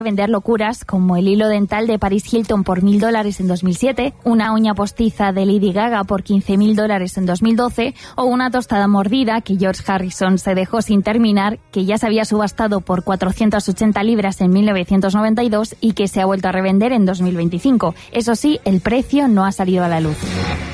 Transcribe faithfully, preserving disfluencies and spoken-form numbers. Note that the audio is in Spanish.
vender locuras como el hilo dental de Paris Hilton por mil dólares en dos mil siete, una uña postiza de Lady Gaga por quince mil dólares en dos mil doce o una tostada mordida que George Harrison se dejó sin terminar, que ya se había subastado por cuatrocientas ochenta libras en mil novecientos noventa y dos y que se ha vuelto a revender en dos mil veinticinco. Eso sí, el precio no ha salido a la luz.